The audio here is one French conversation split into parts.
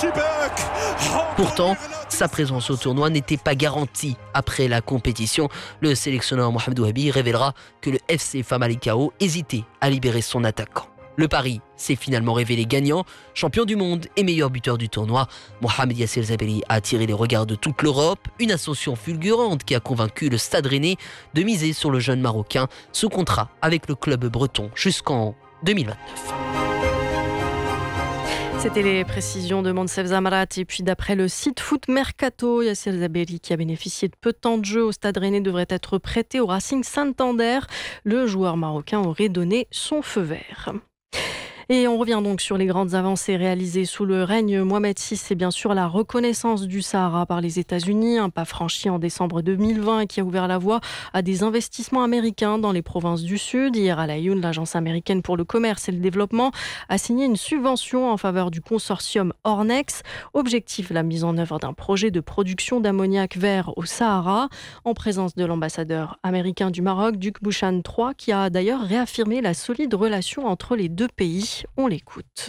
Pourtant, sa présence au tournoi n'était pas garantie. Après la compétition, le sélectionneur Mohamed Ouahabi révélera que le FC Famalicão hésitait à libérer son attaquant. Le pari s'est finalement révélé gagnant. Champion du monde et meilleur buteur du tournoi, Mohamed Yacine Zaberi a attiré les regards de toute l'Europe. Une ascension fulgurante qui a convaincu le Stade Rennais de miser sur le jeune Marocain sous contrat avec le club breton jusqu'en 2029. C'était les précisions de Monsef Zamrat. Et puis d'après le site Foot Mercato, Yacine Zaberi, qui a bénéficié de peu de temps de jeu au Stade Rennais, devrait être prêté au Racing Santander. Le joueur marocain aurait donné son feu vert. Et on revient donc sur les grandes avancées réalisées sous le règne Mohamed VI. C'est bien sûr la reconnaissance du Sahara par les États-Unis, un pas franchi en décembre 2020 et qui a ouvert la voie à des investissements américains dans les provinces du Sud. Hier à La Une, l'agence américaine pour le commerce et le développement a signé une subvention en faveur du consortium Ornex. Objectif, la mise en œuvre d'un projet de production d'ammoniac vert au Sahara, en présence de l'ambassadeur américain du Maroc, Duc Bouchan III, qui a d'ailleurs réaffirmé la solide relation entre les deux pays. On l'écoute.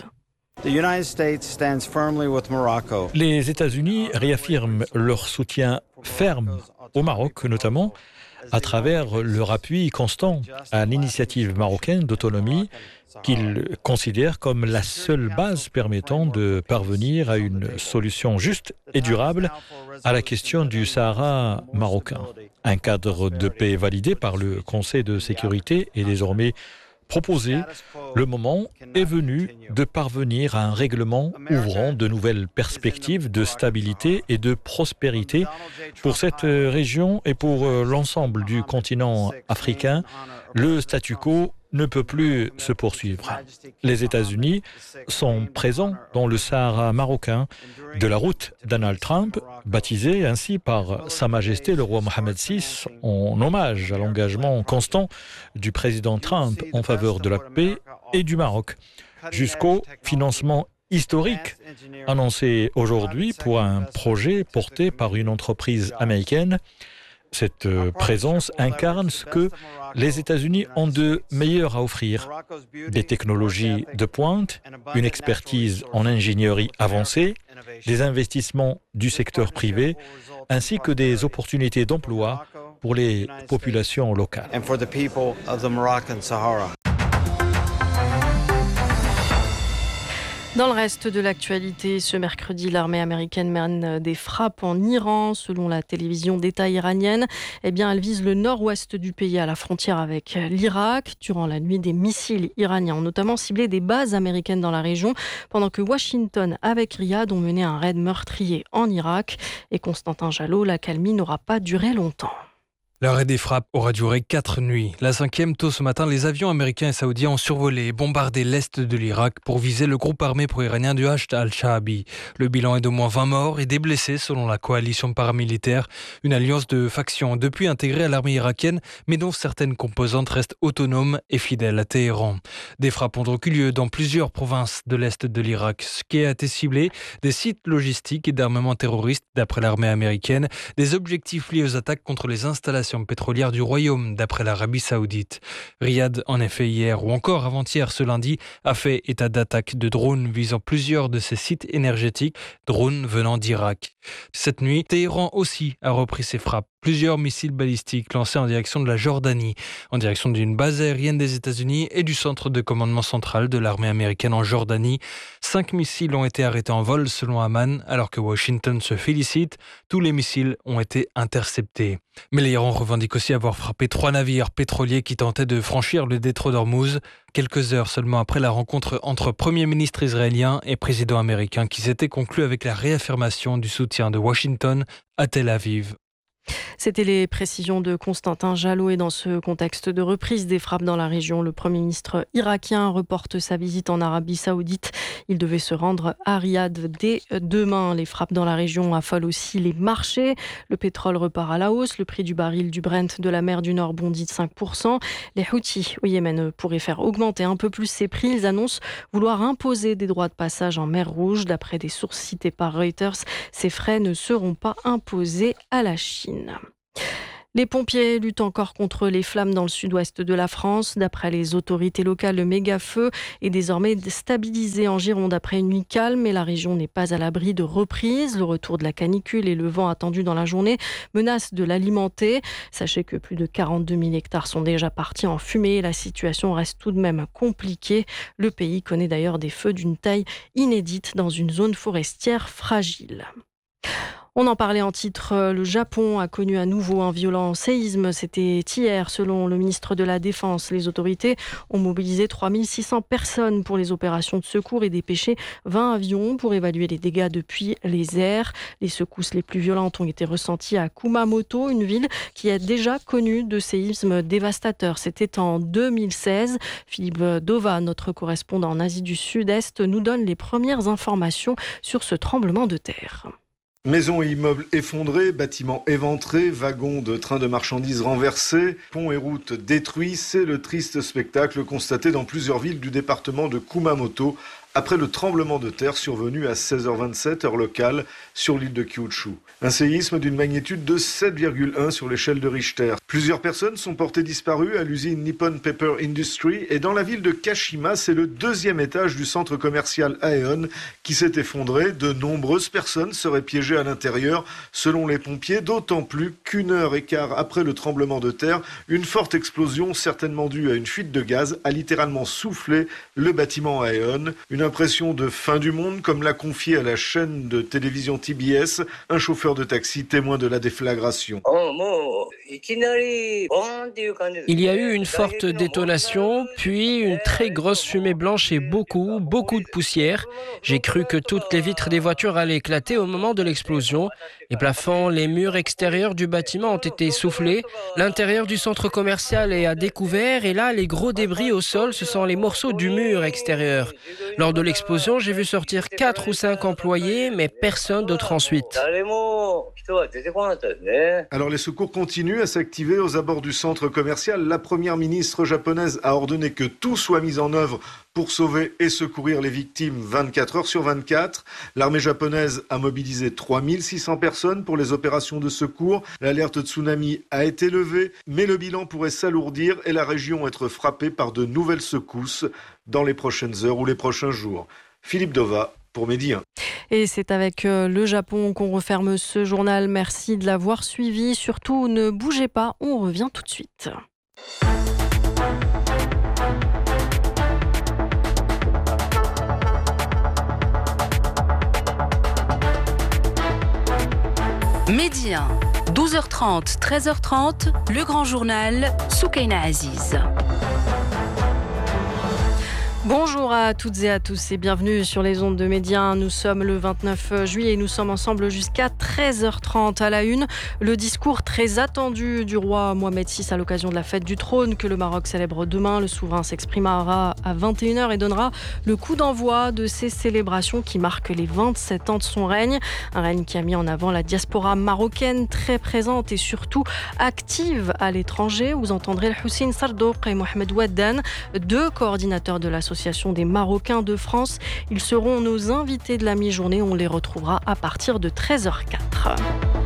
Les États-Unis réaffirment leur soutien ferme au Maroc, notamment à travers leur appui constant à l'initiative marocaine d'autonomie qu'ils considèrent comme la seule base permettant de parvenir à une solution juste et durable à la question du Sahara marocain. Un cadre de paix validé par le Conseil de sécurité est désormais proposé. Le moment est venu de parvenir à un règlement ouvrant de nouvelles perspectives de stabilité et de prospérité pour cette région et pour l'ensemble du continent africain. Le statu quo ne peut plus se poursuivre. Les États-Unis sont présents dans le Sahara marocain de la route Donald Trump, baptisée ainsi par Sa Majesté le roi Mohamed VI, en hommage à l'engagement constant du président Trump en faveur de la paix et du Maroc, jusqu'au financement historique annoncé aujourd'hui pour un projet porté par une entreprise américaine. Cette présence incarne ce que les États-Unis ont de meilleur à offrir. Des technologies de pointe, une expertise en ingénierie avancée, des investissements du secteur privé, ainsi que des opportunités d'emploi pour les populations locales. Dans le reste de l'actualité, ce mercredi, l'armée américaine mène des frappes en Iran. Selon la télévision d'État iranienne, elle vise le nord-ouest du pays à la frontière avec l'Irak. Durant la nuit, des missiles iraniens ont notamment ciblé des bases américaines dans la région, pendant que Washington avec Riyad ont mené un raid meurtrier en Irak. Et Constantin Jalot, l'accalmie n'aura pas duré longtemps. L'arrêt des frappes aura duré 4 nuits. La 5e, tôt ce matin, les avions américains et saoudiens ont survolé et bombardé l'est de l'Irak pour viser le groupe armé pro-iranien du Hashd al-Sha'abi. Le bilan est d'au moins 20 morts et des blessés selon la coalition paramilitaire, une alliance de factions depuis intégrée à l'armée irakienne, mais dont certaines composantes restent autonomes et fidèles à Téhéran. Des frappes ont donc eu lieu dans plusieurs provinces de l'est de l'Irak. Ce qui a été ciblé, des sites logistiques et d'armement terroristes d'après l'armée américaine, des objectifs liés aux attaques contre les installations pétrolière du royaume, d'après l'Arabie Saoudite. Riyad, en effet, hier ou encore avant-hier ce lundi, a fait état d'attaques de drones visant plusieurs de ses sites énergétiques, drones venant d'Irak. Cette nuit, Téhéran aussi a repris ses frappes. Plusieurs missiles balistiques lancés en direction de la Jordanie, en direction d'une base aérienne des États-Unis et du centre de commandement central de l'armée américaine en Jordanie. 5 missiles ont été arrêtés en vol selon Amman, alors que Washington se félicite. Tous les missiles ont été interceptés. Mais l'Iran revendique aussi avoir frappé 3 navires pétroliers qui tentaient de franchir le détroit d'Ormuz, quelques heures seulement après la rencontre entre Premier ministre israélien et président américain qui s'était conclue avec la réaffirmation du soutien de Washington à Tel Aviv. C'était les précisions de Constantin Jalot. Et dans ce contexte de reprise des frappes dans la région, le Premier ministre irakien reporte sa visite en Arabie Saoudite. Il devait se rendre à Riyad dès demain. Les frappes dans la région affolent aussi les marchés. Le pétrole repart à la hausse. Le prix du baril du Brent de la mer du Nord bondit de 5%. Les Houthis au Yémen pourraient faire augmenter un peu plus ces prix. Ils annoncent vouloir imposer des droits de passage en mer Rouge. D'après des sources citées par Reuters, ces frais ne seront pas imposés à la Chine. Les pompiers luttent encore contre les flammes dans le sud-ouest de la France. D'après les autorités locales, le méga-feu est désormais stabilisé en Gironde après une nuit calme, mais la région n'est pas à l'abri de reprises. Le retour de la canicule et le vent attendu dans la journée menacent de l'alimenter. Sachez que plus de 42 000 hectares sont déjà partis en fumée. La situation reste tout de même compliquée. Le pays connaît d'ailleurs des feux d'une taille inédite dans une zone forestière fragile. On en parlait en titre, le Japon a connu à nouveau un violent séisme. C'était hier, selon le ministre de la Défense. Les autorités ont mobilisé 3600 personnes pour les opérations de secours et dépêché 20 avions pour évaluer les dégâts depuis les airs. Les secousses les plus violentes ont été ressenties à Kumamoto, une ville qui a déjà connu de séismes dévastateurs. C'était en 2016. Philippe Dova, notre correspondant en Asie du Sud-Est, nous donne les premières informations sur ce tremblement de terre. Maisons et immeubles effondrés, bâtiments éventrés, wagons de trains de marchandises renversés, ponts et routes détruits. C'est le triste spectacle constaté dans plusieurs villes du département de Kumamoto après le tremblement de terre survenu à 16h27 heure locale sur l'île de Kyushu. Un séisme d'une magnitude de 7,1 sur l'échelle de Richter. Plusieurs personnes sont portées disparues à l'usine Nippon Paper Industry et dans la ville de Kashima, c'est le deuxième étage du centre commercial Aeon qui s'est effondré. De nombreuses personnes seraient piégées à l'intérieur selon les pompiers, d'autant plus qu'une heure et quart après le tremblement de terre, une forte explosion certainement due à une fuite de gaz a littéralement soufflé le bâtiment Aeon. Une impression de fin du monde, comme l'a confié à la chaîne de télévision TBS un chauffeur de taxi témoin de la déflagration. Il y a eu une forte détonation, puis une très grosse fumée blanche et beaucoup de poussière. J'ai cru que toutes les vitres des voitures allaient éclater au moment de l'explosion. Les plafonds, les murs extérieurs du bâtiment ont été soufflés. L'intérieur du centre commercial est à découvert et là, les gros débris au sol, ce sont les morceaux du mur extérieur. Lors de l'explosion, j'ai vu sortir 4 ou 5 employés, mais personne d'autre ensuite. Alors les secours continuent à s'activer aux abords du centre commercial. La première ministre japonaise a ordonné que tout soit mis en œuvre pour sauver et secourir les victimes 24 heures sur 24. L'armée japonaise a mobilisé 3600 personnes pour les opérations de secours. L'alerte tsunami a été levée, mais le bilan pourrait s'alourdir et la région être frappée par de nouvelles secousses dans les prochaines heures ou les prochains jours. Philippe Dova pour Midi 1. Et c'est avec le Japon qu'on referme ce journal. Merci de l'avoir suivi. Surtout, ne bougez pas, on revient tout de suite. Midi 1, 12h30, 13h30, le grand journal Soukaina Aziz. Bonjour à toutes et à tous et bienvenue sur les ondes de Midi 1. Nous sommes le 29 juillet et nous sommes ensemble jusqu'à 13h30 à la une. Le discours très attendu du roi Mohamed VI à l'occasion de la fête du trône que le Maroc célèbre demain. Le souverain s'exprimera à 21h et donnera le coup d'envoi de ces célébrations qui marquent les 27 ans de son règne. Un règne qui a mis en avant la diaspora marocaine très présente et surtout active à l'étranger. Vous entendrez Hussein Sardouk et Mohamed Ouaddan, deux coordinateurs de l'association des Marocains de France. Ils seront nos invités de la mi-journée. On les retrouvera à partir de 13h04.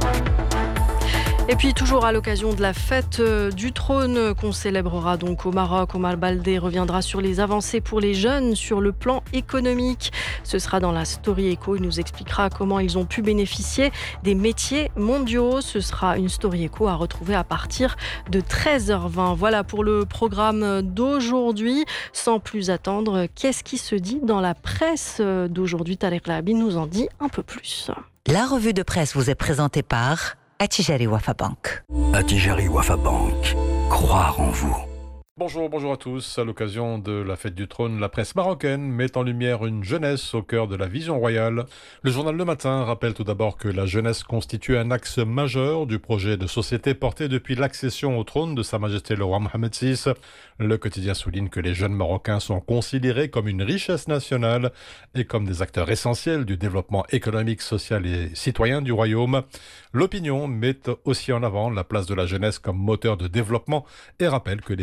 Et puis toujours à l'occasion de la fête du trône qu'on célébrera donc au Maroc, Omar Baldé reviendra sur les avancées pour les jeunes sur le plan économique. Ce sera dans la Story Echo. Il nous expliquera comment ils ont pu bénéficier des métiers mondiaux. Ce sera une Story Echo à retrouver à partir de 13h20. Voilà pour le programme d'aujourd'hui. Sans plus attendre, qu'est-ce qui se dit dans la presse d'aujourd'hui? Tariq Lahabi nous en dit un peu plus. La revue de presse vous est présentée par Attijari Wafa Bank. Attijari Wafa Bank. Croire en vous. Bonjour à tous. À l'occasion de la fête du trône, la presse marocaine met en lumière une jeunesse au cœur de la vision royale. Le journal Le Matin rappelle tout d'abord que la jeunesse constitue un axe majeur du projet de société porté depuis l'accession au trône de Sa Majesté le roi Mohamed VI. Le quotidien souligne que les jeunes Marocains sont considérés comme une richesse nationale et comme des acteurs essentiels du développement économique, social et citoyen du royaume. L'opinion met aussi en avant la place de la jeunesse comme moteur de développement et rappelle que les politiques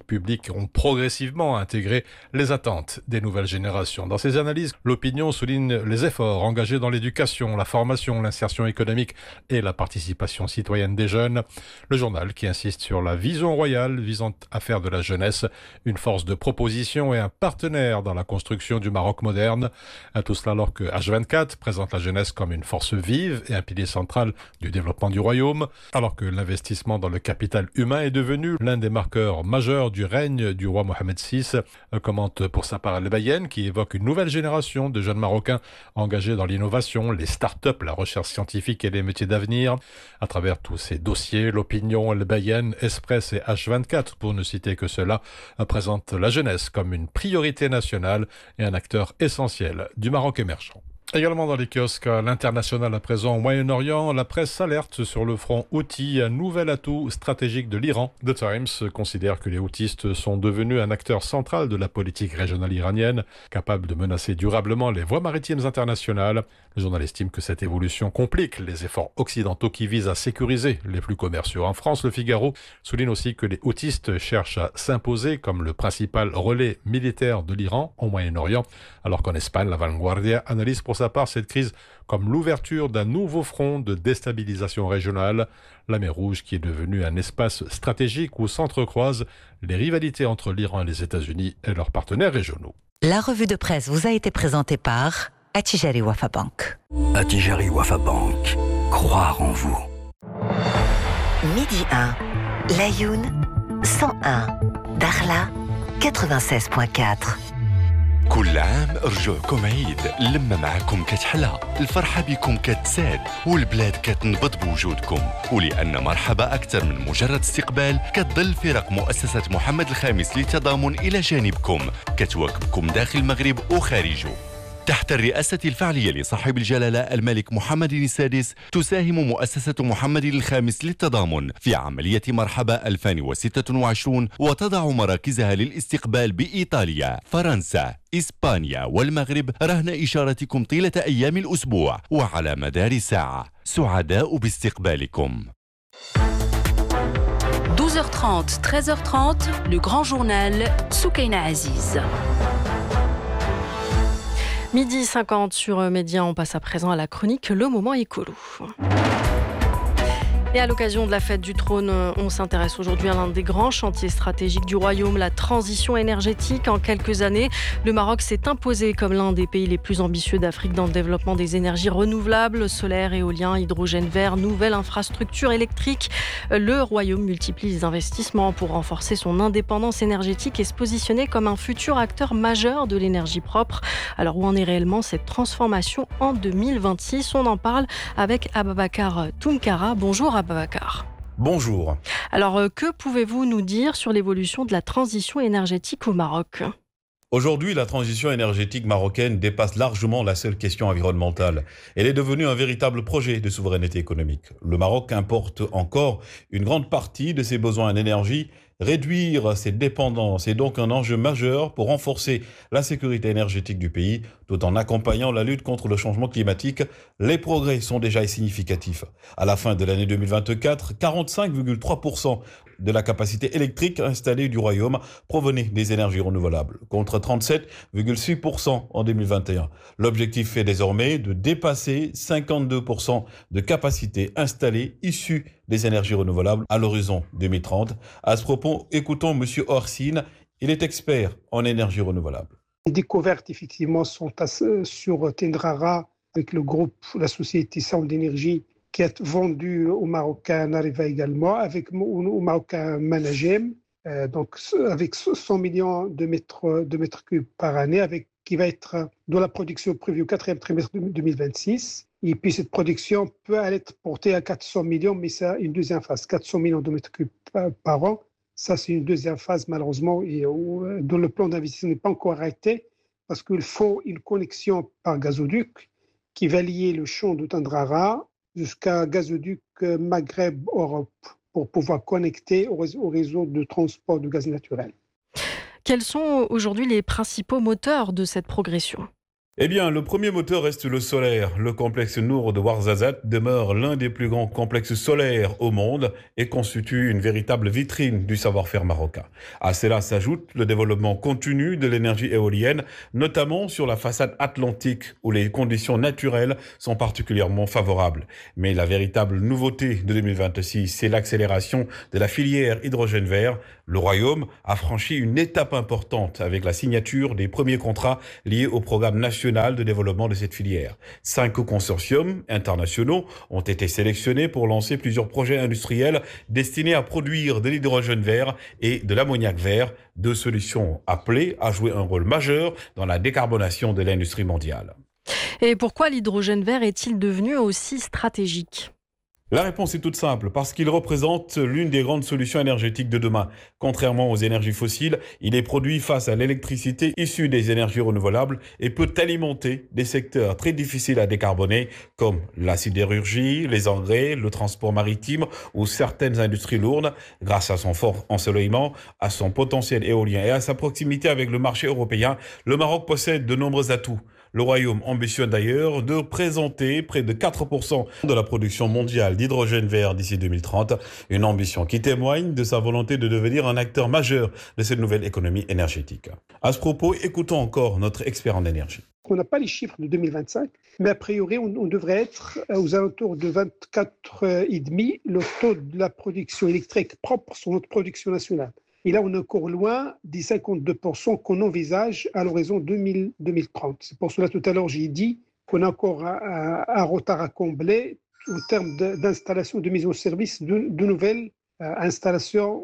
politiques publiques ont progressivement intégré les attentes des nouvelles générations. Dans ses analyses, l'opinion souligne les efforts engagés dans l'éducation, la formation, l'insertion économique et la participation citoyenne des jeunes. Le journal qui insiste sur la vision royale visant à faire de la jeunesse une force de proposition et un partenaire dans la construction du Maroc moderne. Tout cela alors que H24 présente la jeunesse comme une force vive et un pilier central du développement du royaume, alors que l'investissement dans le capital humain est devenu l'un des marqueurs majeurs du règne du roi Mohamed VI, commente pour sa part Al-Bayen, qui évoque une nouvelle génération de jeunes Marocains engagés dans l'innovation, les start-up, la recherche scientifique et les métiers d'avenir. À travers tous ces dossiers, l'opinion, Al-Bayen, Express et H24, pour ne citer que cela, présente la jeunesse comme une priorité nationale et un acteur essentiel du Maroc émergent. Également dans les kiosques à l'international à présent au Moyen-Orient, la presse s'alerte sur le front Houthi, un nouvel atout stratégique de l'Iran. The Times considère que les houthistes sont devenus un acteur central de la politique régionale iranienne, capable de menacer durablement les voies maritimes internationales. Le journal estime que cette évolution complique les efforts occidentaux qui visent à sécuriser les flux commerciaux. En France, Le Figaro souligne aussi que les houthistes cherchent à s'imposer comme le principal relais militaire de l'Iran au Moyen-Orient, alors qu'en Espagne, La Vanguardia analyse pour sa part cette crise comme l'ouverture d'un nouveau front de déstabilisation régionale, la mer Rouge qui est devenue un espace stratégique où s'entrecroisent les rivalités entre l'Iran et les États-Unis et leurs partenaires régionaux. La revue de presse vous a été présentée par Attijari Wafa Bank. Attijari Wafa Bank. Croire en vous. Midi 1, Layoun 101, Darla 96.4. كل عام رجوعكم عيد، اللمة معكم كتحلى، الفرحة بكم كتزاد، والبلاد كتنبض بوجودكم، ولأن مرحبا أكثر من مجرد استقبال، كتظل فرق مؤسسة محمد الخامس للتضامن إلى جانبكم، كتواكبكم داخل المغرب وخارجه. تحت الرئاسة الفعلية لصاحب الجلالة الملك محمد السادس، تساهم مؤسسة محمد الخامس للتضامن في عملية مرحبا 2026 وتضع مراكزها للاستقبال بإيطاليا، فرنسا، إسبانيا والمغرب رهن إشارتكم طيلة أيام الأسبوع وعلى مدار ساعة. سعداء باستقبالكم. 12h30, 13h30, le grand journal Soukaina Aziz. Midi 50 sur Média, on passe à présent à la chronique Le Moment Écolo. Et à l'occasion de la fête du trône, on s'intéresse aujourd'hui à l'un des grands chantiers stratégiques du royaume, la transition énergétique. En quelques années, le Maroc s'est imposé comme l'un des pays les plus ambitieux d'Afrique dans le développement des énergies renouvelables, solaire, éolien, hydrogène vert, nouvelles infrastructures électriques. Le royaume multiplie les investissements pour renforcer son indépendance énergétique et se positionner comme un futur acteur majeur de l'énergie propre. Alors où en est réellement cette transformation en 2026 ? On en parle avec Ababakar Tounkara. Bonjour Ababakar. Bonjour. Alors, que pouvez-vous nous dire sur l'évolution de la transition énergétique au Maroc ? Aujourd'hui, la transition énergétique marocaine dépasse largement la seule question environnementale. Elle est devenue un véritable projet de souveraineté économique. Le Maroc importe encore une grande partie de ses besoins en énergie. Réduire ses dépendances est donc un enjeu majeur pour renforcer la sécurité énergétique du pays, tout en accompagnant la lutte contre le changement climatique. Les progrès sont déjà significatifs. À la fin de l'année 2024, 45,3% de la capacité électrique installée du royaume provenait des énergies renouvelables, contre 37,6% en 2021. L'objectif est désormais de dépasser 52% de capacité installée issue des énergies renouvelables à l'horizon 2030. À ce propos, écoutons M. Orsine, il est expert en énergie renouvelable. Les découvertes, effectivement, sont sur Tendrara, avec le groupe, la société Sound d'énergie, qui est vendu au Marocain Nariva également, au Marocain Managem, donc avec 100 millions de mètres cubes par année, qui va être dans la production prévue au 4e trimestre 2026. Et puis cette production peut être portée à 400 millions, mais ça, une deuxième phase, 400 millions de mètres cubes par an. Ça, c'est une deuxième phase, malheureusement, et dont le plan d'investissement n'est pas encore arrêté, parce qu'il faut une connexion par gazoduc qui va lier le champ de Tendrara jusqu'à gazoduc Maghreb-Europe pour pouvoir connecter au réseau de transport de gaz naturel. Quels sont aujourd'hui les principaux moteurs de cette progression ? Eh bien, le premier moteur reste le solaire. Le complexe Nour de Ouarzazate demeure l'un des plus grands complexes solaires au monde et constitue une véritable vitrine du savoir-faire marocain. À cela s'ajoute le développement continu de l'énergie éolienne, notamment sur la façade atlantique où les conditions naturelles sont particulièrement favorables. Mais la véritable nouveauté de 2026, c'est l'accélération de la filière hydrogène vert. Le Royaume a franchi une étape importante avec la signature des premiers contrats liés au programme national de développement de cette filière. 5 consortiums internationaux ont été sélectionnés pour lancer plusieurs projets industriels destinés à produire de l'hydrogène vert et de l'ammoniac vert, 2 solutions appelées à jouer un rôle majeur dans la décarbonation de l'industrie mondiale. Et pourquoi l'hydrogène vert est-il devenu aussi stratégique ? La réponse est toute simple, parce qu'il représente l'une des grandes solutions énergétiques de demain. Contrairement aux énergies fossiles, il est produit face à l'électricité issue des énergies renouvelables et peut alimenter des secteurs très difficiles à décarboner, comme la sidérurgie, les engrais, le transport maritime ou certaines industries lourdes. Grâce à son fort ensoleillement, à son potentiel éolien et à sa proximité avec le marché européen, le Maroc possède de nombreux atouts. Le Royaume ambitionne d'ailleurs de présenter près de 4% de la production mondiale d'hydrogène vert d'ici 2030, une ambition qui témoigne de sa volonté de devenir un acteur majeur de cette nouvelle économie énergétique. À ce propos, écoutons encore notre expert en énergie. On n'a pas les chiffres de 2025, mais a priori, on devrait être aux alentours de 24,5 le taux de la production électrique propre sur notre production nationale. Et là, on est encore loin des 52% qu'on envisage à l'horizon 2030. C'est pour cela, tout à l'heure, j'ai dit qu'on a encore un retard à combler en termes d'installation, de mise en service de nouvelles installations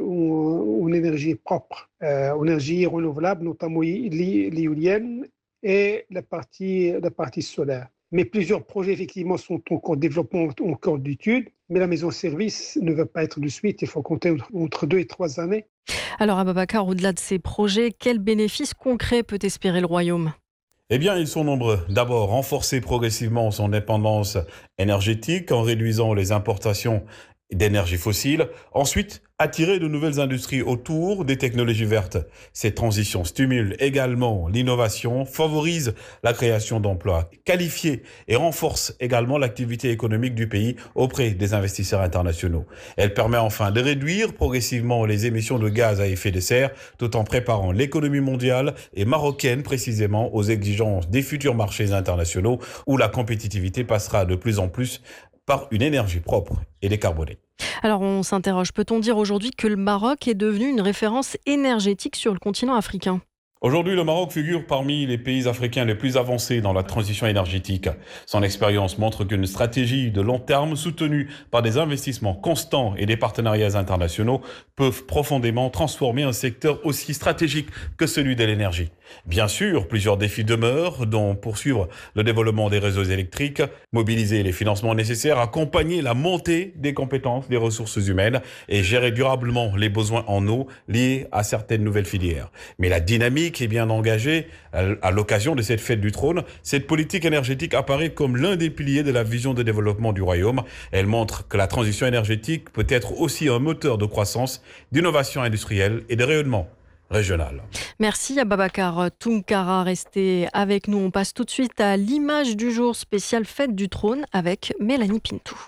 en énergie propre, en énergie renouvelable, notamment l'éolienne et la partie solaire. Mais plusieurs projets, effectivement, sont en développement, en cours d'étude. Mais la mise en service ne va pas être de suite. Il faut compter entre 2 et 3 années. Alors, Ababacar, au-delà de ces projets, quels bénéfices concrets peut espérer le Royaume ? Eh bien, ils sont nombreux. D'abord, renforcer progressivement son indépendance énergétique en réduisant les importations d'énergie fossile. Ensuite, attirer de nouvelles industries autour des technologies vertes. Ces transitions stimulent également l'innovation, favorisent la création d'emplois qualifiés et renforcent également l'activité économique du pays auprès des investisseurs internationaux. Elle permet enfin de réduire progressivement les émissions de gaz à effet de serre tout en préparant l'économie mondiale et marocaine précisément aux exigences des futurs marchés internationaux où la compétitivité passera de plus en plus par une énergie propre et décarbonée. Alors on s'interroge, peut-on dire aujourd'hui que le Maroc est devenu une référence énergétique sur le continent africain ? Aujourd'hui, le Maroc figure parmi les pays africains les plus avancés dans la transition énergétique. Son expérience montre qu'une stratégie de long terme soutenue par des investissements constants et des partenariats internationaux peuvent profondément transformer un secteur aussi stratégique que celui de l'énergie. Bien sûr, plusieurs défis demeurent, dont poursuivre le développement des réseaux électriques, mobiliser les financements nécessaires, accompagner la montée des compétences des ressources humaines et gérer durablement les besoins en eau liés à certaines nouvelles filières. Mais la dynamique est bien engagée. À l'occasion de cette fête du trône, cette politique énergétique apparaît comme l'un des piliers de la vision de développement du Royaume. Elle montre que la transition énergétique peut être aussi un moteur de croissance, d'innovation industrielle et de rayonnement régional. Merci Ababacar Tounkara. Restez avec nous. On passe tout de suite à l'image du jour spéciale fête du trône avec Mélanie Pintou.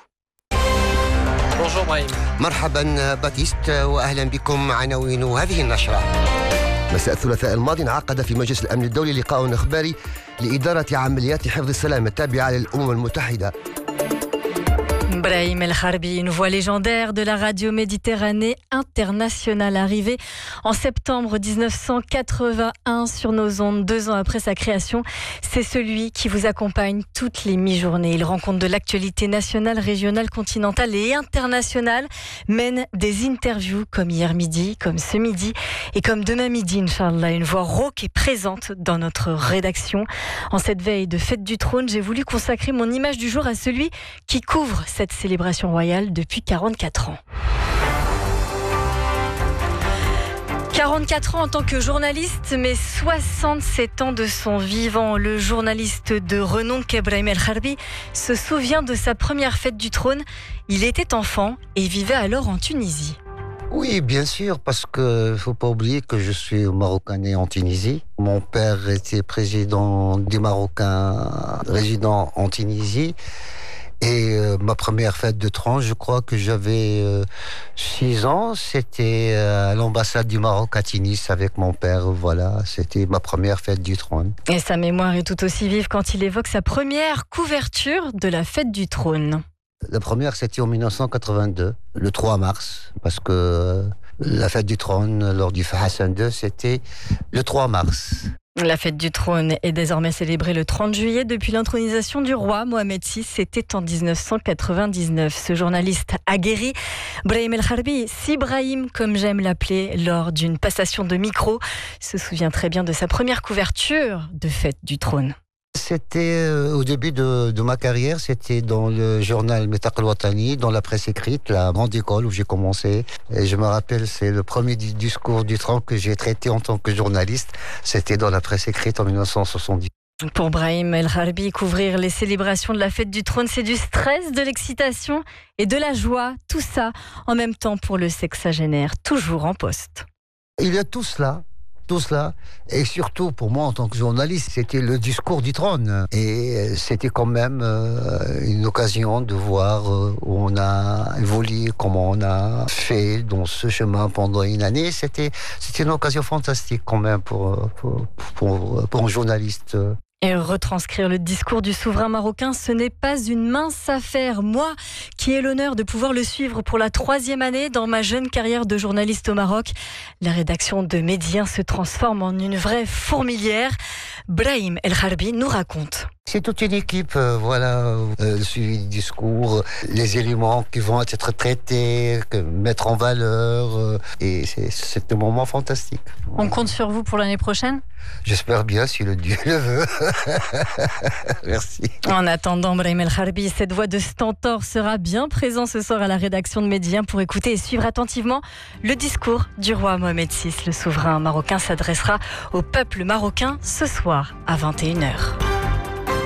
Bonjour Brahim. مرحبا باتيست واهلا بكم عناوين هذه النشرة. مساء الثلاثاء الماضي انعقد في مجلس الأمن الدولي لقاء إخباري لإدارة عمليات حفظ السلام التابعة للأمم المتحدة. Brahim El Harbi, une voix légendaire de la radio Méditerranée internationale, arrivée en septembre 1981 sur nos ondes, 2 ans après sa création. C'est celui qui vous accompagne toutes les mi-journées. Il rend compte de l'actualité nationale, régionale, continentale et internationale, mène des interviews comme hier midi, comme ce midi et comme demain midi, Inch'Allah. Une voix rauque et présente dans notre rédaction. En cette veille de fête du trône, j'ai voulu consacrer mon image du jour à celui qui couvre cette célébration royale depuis 44 ans. 44 ans en tant que journaliste, mais 67 ans de son vivant. Le journaliste de renom Brahim El Harbi se souvient de sa première fête du trône. Il était enfant et vivait alors en Tunisie. Oui, bien sûr, parce qu'il ne faut pas oublier que je suis marocain né en Tunisie. Mon père était président des Marocains résidant en Tunisie. Et ma première fête de trône, je crois que j'avais 6 ans, c'était à l'ambassade du Maroc à Tunis avec mon père. Voilà, c'était ma première fête du trône. Et sa mémoire est tout aussi vive quand il évoque sa première couverture de la fête du trône. La première, c'était en 1982, le 3 mars, parce que la fête du trône lors du Hassan II, c'était le 3 mars. La fête du trône est désormais célébrée le 30 juillet depuis l'intronisation du roi Mohamed VI. C'était en 1999. Ce journaliste aguerri, Brahim El Harbi, si Brahim comme j'aime l'appeler, lors d'une passation de micro, se souvient très bien de sa première couverture de fête du trône. C'était au début de ma carrière, c'était dans le journal Metaq al-Watani, dans la presse écrite, la grande école où j'ai commencé. Et je me rappelle, c'est le premier discours du trône que j'ai traité en tant que journaliste. C'était dans la presse écrite en 1970. Pour Brahim El Harbi, couvrir les célébrations de la fête du trône, c'est du stress, de l'excitation et de la joie. Tout ça en même temps pour le sexagénaire, toujours en poste. Il y a tout cela. Et surtout pour moi en tant que journaliste, c'était le discours du trône. Et c'était quand même une occasion de voir où on a évolué, comment on a fait dans ce chemin pendant une année. C'était une occasion fantastique quand même pour un journaliste. Et retranscrire le discours du souverain marocain, ce n'est pas une mince affaire. Moi, qui ai l'honneur de pouvoir le suivre pour la 3e année dans ma jeune carrière de journaliste au Maroc, la rédaction de Médien se transforme en une vraie fourmilière. Brahim El Harbi nous raconte. C'est toute une équipe, le suivi du discours, les éléments qui vont être traités, mettre en valeur, et c'est un moment fantastique. On compte sur vous pour l'année prochaine ? J'espère bien, si le Dieu le veut. Merci. En attendant, Brahim El Harbi, cette voix de stentor sera bien présent ce soir à la rédaction de Médien pour écouter et suivre attentivement le discours du roi Mohamed VI. Le souverain marocain s'adressera au peuple marocain ce soir à 21h.